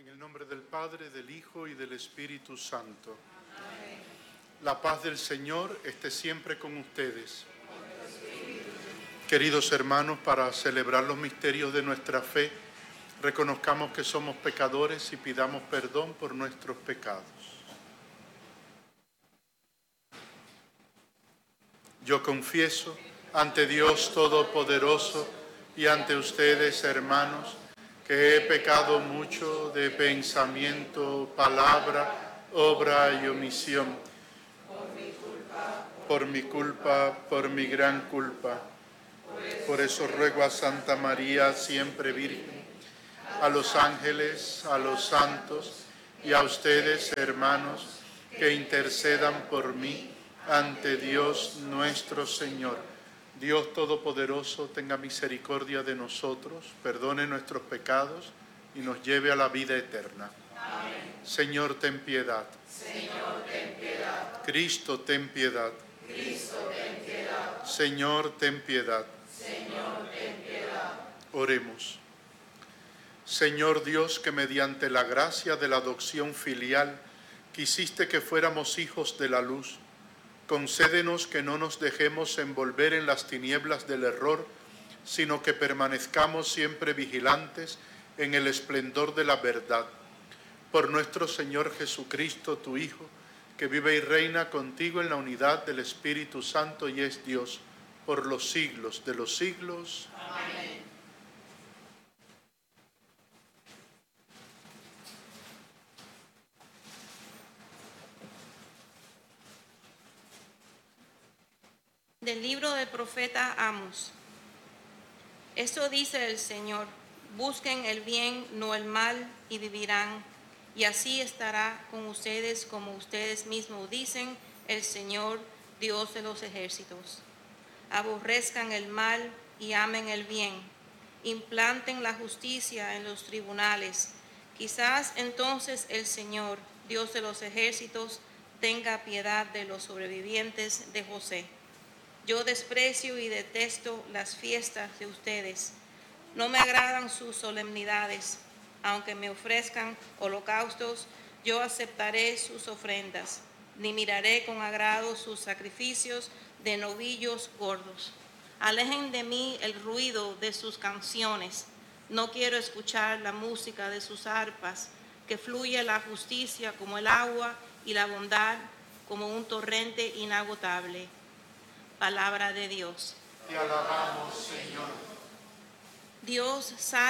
En el nombre del Padre, del Hijo y del Espíritu Santo. Amén. La paz del Señor esté siempre con ustedes. Queridos hermanos, para celebrar los misterios de nuestra fe, reconozcamos que somos pecadores y pidamos perdón por nuestros pecados. Yo confieso ante Dios Todopoderoso y ante ustedes, hermanos, que he pecado mucho de pensamiento, palabra, obra y omisión. Por mi gran culpa. Por eso ruego a Santa María, siempre Virgen, a los ángeles, a los santos y a ustedes, hermanos, que intercedan por mí ante Dios nuestro Señor. Dios Todopoderoso tenga misericordia de nosotros, perdone nuestros pecados y nos lleve a la vida eterna. Amén. Señor, ten piedad. Señor, ten piedad. Cristo, ten piedad. Cristo, ten piedad. Señor, ten piedad. Señor, ten piedad. Oremos. Señor Dios, que mediante la gracia de la adopción filial quisiste que fuéramos hijos de la luz, concédenos que no nos dejemos envolver en las tinieblas del error, sino que permanezcamos siempre vigilantes en el esplendor de la verdad. Por nuestro Señor Jesucristo, tu Hijo, que vive y reina contigo en la unidad del Espíritu Santo y es Dios, por los siglos de los siglos. Amén. Del libro del profeta Amos. Esto dice el Señor: busquen el bien, no el mal, y vivirán, y así estará con ustedes como ustedes mismos dicen el Señor, Dios de los ejércitos. Aborrezcan el mal y amen el bien, implanten la justicia en los tribunales. Quizás entonces el Señor, Dios de los ejércitos, tenga piedad de los sobrevivientes de José. Yo desprecio y detesto las fiestas de ustedes. No me agradan sus solemnidades. Aunque me ofrezcan holocaustos, yo aceptaré sus ofrendas, ni miraré con agrado sus sacrificios de novillos gordos. Alejen de mí el ruido de sus canciones. No quiero escuchar la música de sus arpas, que fluye la justicia como el agua y la bondad como un torrente inagotable. Palabra de Dios. Te alabamos, Señor. Dios